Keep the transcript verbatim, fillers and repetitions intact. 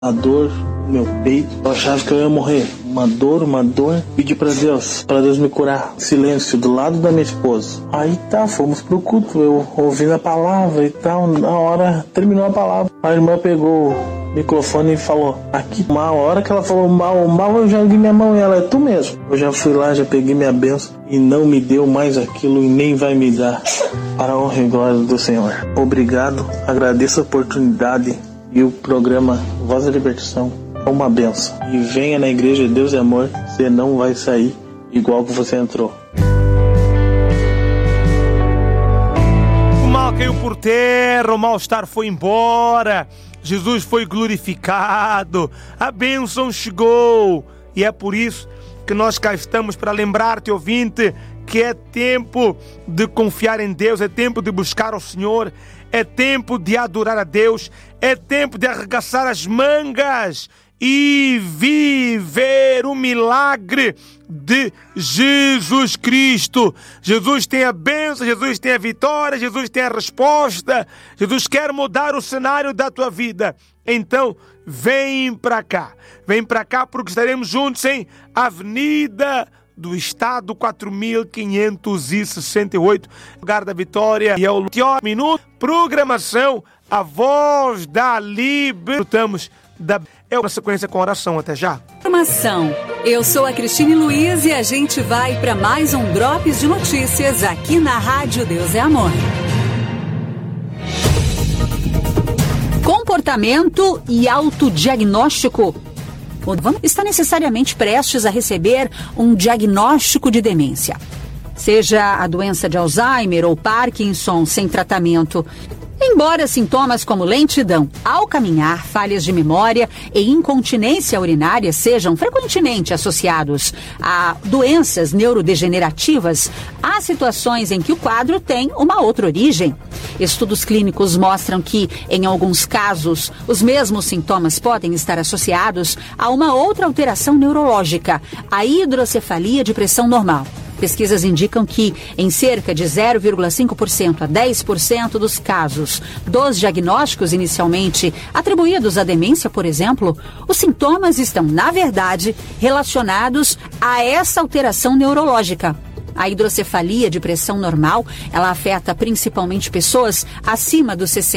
a dor no meu peito. Eu achava que eu ia morrer. Uma dor, uma dor. Pedi pra Deus, pra Deus me curar. Silêncio, do lado da minha esposa. Aí tá, fomos pro culto, eu ouvindo a palavra e tal. Na hora, terminou a palavra, a irmã pegou o microfone e falou, aqui, uma hora que ela falou mal, mal eu já ergui minha mão e ela, é tu mesmo. Eu já fui lá, já peguei minha bênção e não me deu mais aquilo e nem vai me dar, para a honra e glória do Senhor. Obrigado, agradeço a oportunidade e o programa Voz da Libertação é uma bênção. E venha na igreja Deus e Amor, você não vai sair igual que você entrou. O mal caiu por terra, o mal-estar foi embora, Jesus foi glorificado, a bênção chegou. E é por isso que nós cá estamos para lembrar-te, ouvinte, que é tempo de confiar em Deus, é tempo de buscar o Senhor, é tempo de adorar a Deus, é tempo de arregaçar as mangas e viver o milagre de Jesus Cristo. Jesus tem a bênção, Jesus tem a vitória, Jesus tem a resposta. Jesus quer mudar o cenário da tua vida. Então, vem para cá. Vem para cá porque estaremos juntos em Avenida do Estado quatro mil quinhentos e sessenta e oito, lugar da Vitória, e é o minuto. Programação A Voz da Libertamos. Da... É uma sequência com oração. Até já. Informação. Eu sou a Cristine Luiz e a gente vai para mais um Drops de Notícias aqui na Rádio Deus é Amor. Comportamento e autodiagnóstico. O está necessariamente prestes a receber um diagnóstico de demência. Seja a doença de Alzheimer ou Parkinson sem tratamento. Embora sintomas como lentidão ao caminhar, falhas de memória e incontinência urinária sejam frequentemente associados a doenças neurodegenerativas, há situações em que o quadro tem uma outra origem. Estudos clínicos mostram que, em alguns casos, os mesmos sintomas podem estar associados a uma outra alteração neurológica, a hidrocefalia de pressão normal. Pesquisas indicam que, em cerca de zero vírgula cinco por cento a dez por cento dos casos dos diagnósticos inicialmente atribuídos à demência, por exemplo, os sintomas estão, na verdade, relacionados a essa alteração neurológica. A hidrocefalia de pressão normal, ela afeta principalmente pessoas acima dos sessenta